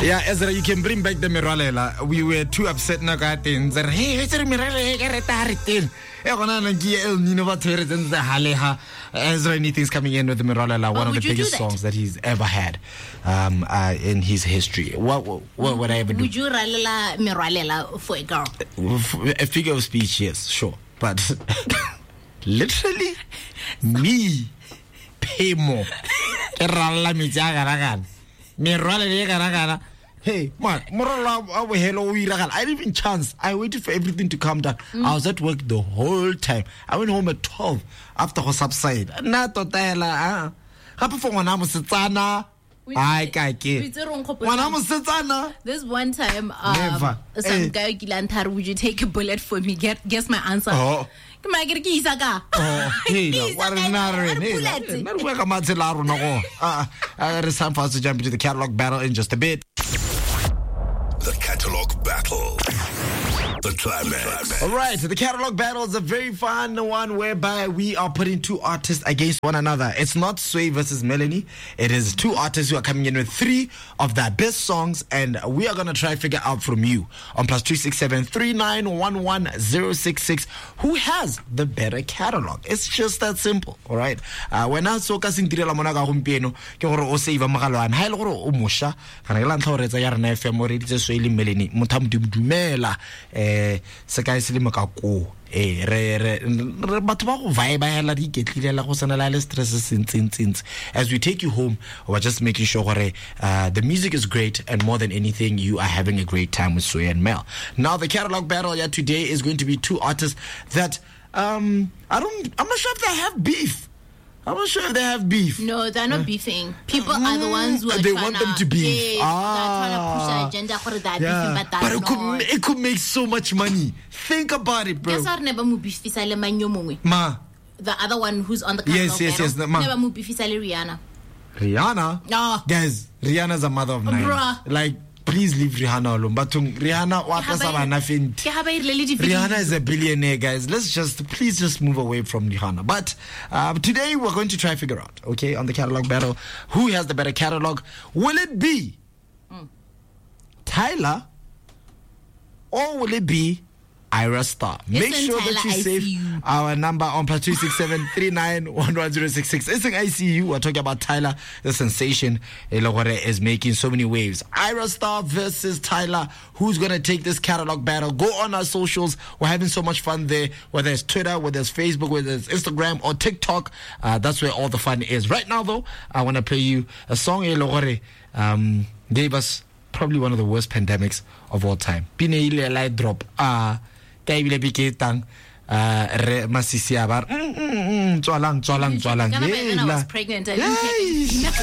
Yeah, Ezra, you can bring back the Miralela. We were too upset na ka teng. Hey, it's a Miralela ka reta ritin. E gona na ke el nino ba tshwere tsen tsa haleha. Ezra Anything's coming in with the Miralela, one of the biggest songs that he's ever had in his history. What would I ever do? Would you ralela Miralela for a girl? A figure of speech, yes, sure. But literally me pay more. Ke ralla me jaga Miralela. Hey, man, I didn't even chance. I waited for everything to calm down. I was at work the whole time. I went home at 12 after her subside. Na totela, happy for one amusitsana. This one time, Never. some guy Gilantar, would you take a bullet for me? Guess my answer. Oh. Hey, it's time for us to jump into the catalog battle in just a bit. The catalog battle. The climax. All right, so the catalog battle is a very fun one whereby we are putting two artists against one another. It's not Sway versus Melanie. It is two artists who are coming in with three of their best songs, and we are going to try to figure out from you on +267 3911 who has the better catalog. It's just that simple, all right? When I saw kasing tirela mona ka gompieno ke gore o save magalwana ha ile gore o mosha kana ke la ntla gore tsa ya rena FM re ditse Sway le Melanie mothamdumela se ka se le makako re batho ba go vibe hela di ketlilela go sanela le stress sentse. As we take you home, we're just making sure the music is great, and more than anything you are having a great time with Sway and Mel. Now the catalog battle today is going to be two artists that I'm not sure if they have beef. I'm not sure if they have beef. No, they're not beefing. People are the ones who are they want them to beef. They're trying to push the agenda for that beefing, but that's not. It could make so much money. Think about it, bro. Ma. The other one who's on the catalog yes. Never mu beefisale Rihanna. Rihanna? No. Guys, Rihanna's a mother of 9. Bruh. Like, please leave Rihanna alone. But Rihanna is a billionaire, guys. Please just move away from Rihanna. But today we're going to try to figure out, okay, on the catalog battle, who has the better catalog. Will it be Tyler or will it be Ira Star? Make sure that you save our number on +267 3911 It's an ICU. We're talking about Tyler, the sensation is making so many waves. Ira Star versus Tyler. Who's going to take this catalog battle? Go on our socials. We're having so much fun there. Whether it's Twitter, whether it's Facebook, whether it's Instagram or TikTok. That's where all the fun is. Right now, though, I want to play you a song gave us probably one of the worst pandemics of all time. Pine ile light drop. Re masisi abar tswalang I was pregnant. I didn't